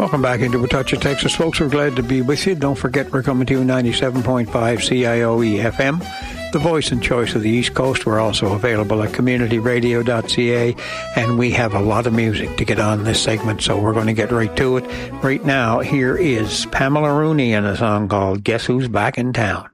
Welcome back into Pawtucket, Texas, folks. We're glad to be with you. Don't forget, we're coming to you 97.5 CIOE FM, the voice and choice of the East Coast. We're also available at communityradio.ca, and we have a lot of music to get on this segment, so we're going to get right to it. Right now, here is Pamela Rooney and a song called Guess Who's Back in Town.